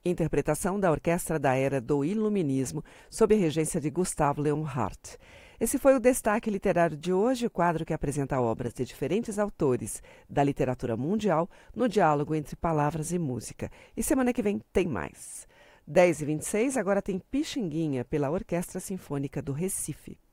Interpretação da Orquestra da Era do Iluminismo, sob a regência de Gustav Leonhardt. Esse foi o Destaque Literário de hoje, o quadro que apresenta obras de diferentes autores da literatura mundial no diálogo entre palavras e música. E semana que vem tem mais. 10h26, agora tem Pixinguinha, pela Orquestra Sinfônica do Recife.